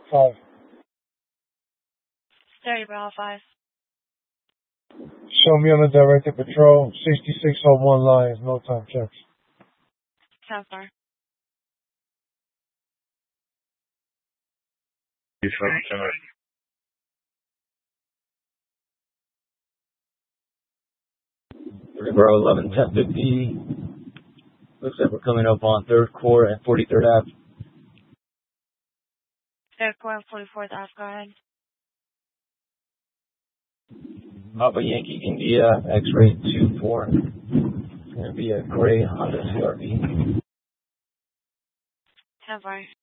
5. 30 Bravo 5. Show me on the directed patrol. 6601 Lions. No time checks. 10 4. Bro, 11 1050. Looks like we're coming up on 3rd Corps and 43rd Ave. 3rd Corps and 44th Ave, go ahead. Papa Yankee India, X-ray 24. It's going to be a gray Honda CRV. 10 4.